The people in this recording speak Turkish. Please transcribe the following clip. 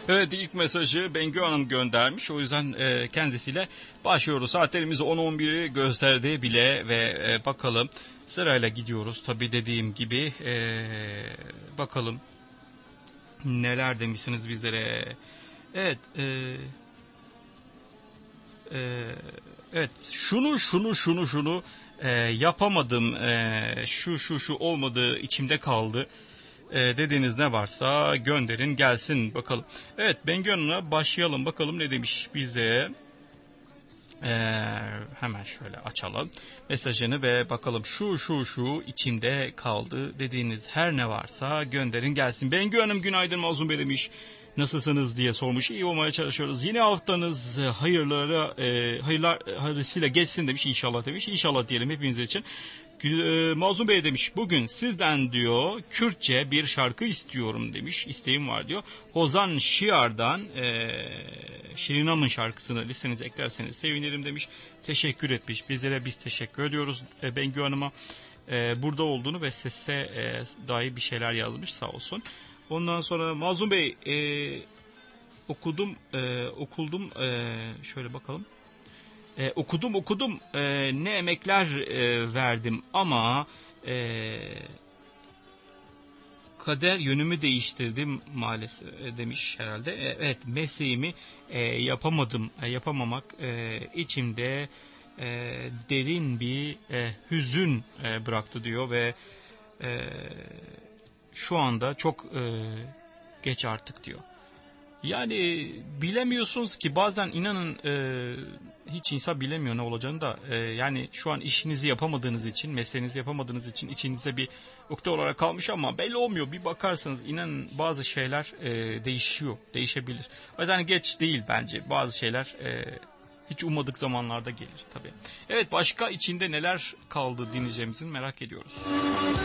Evet, ilk mesajı Bengü Hanım göndermiş. O yüzden kendisiyle başlıyoruz. Saatlerimiz 10-11'i gösterdi bile ve bakalım sırayla gidiyoruz. Tabii dediğim gibi bakalım neler demişsiniz bizlere. Evet. Evet, şunu yapamadım, şu olmadığı içimde kaldı dediğiniz ne varsa gönderin gelsin bakalım. Evet, Bengü Hanım'la başlayalım bakalım ne demiş bize. Hemen şöyle açalım mesajını ve bakalım şu içimde kaldı dediğiniz her ne varsa gönderin gelsin. Bengü Hanım günaydın Mazlum Bey demiş. Nasılsınız diye sormuş. İyi olmaya çalışıyoruz. Yeni haftanız hayırlısıyla geçsin demiş. İnşallah demiş. İnşallah diyelim hepiniz için. Mazlum Bey demiş bugün sizden diyor Kürtçe bir şarkı istiyorum demiş. İsteğim var diyor. Hozan Şiar'dan Şirinam'ın şarkısını listenize eklerseniz sevinirim demiş. Teşekkür etmiş. Bizlere biz teşekkür ediyoruz Bengü Hanım'a. Burada olduğunu ve sese dair bir şeyler yazmış sağ olsun. Ondan sonra Mazlum Bey okuldum şöyle bakalım. Okudum ne emekler verdim ama kader yönümü değiştirdim maalesef demiş herhalde. Evet, mesleğimi yapamamak içimde derin bir hüzün bıraktı diyor ve şu anda çok geç artık diyor. Yani bilemiyorsunuz ki bazen inanın hiç insan bilemiyor ne olacağını da yani şu an işinizi yapamadığınız için, mesleğinizi yapamadığınız için içinize bir ukde olarak kalmış ama belli olmuyor. Bir bakarsanız inanın bazı şeyler değişiyor, değişebilir. O yüzden geç değil bence bazı şeyler hiç ummadık zamanlarda gelir tabii. Evet, başka içinde neler kaldı dinleyeceğimizin merak ediyoruz.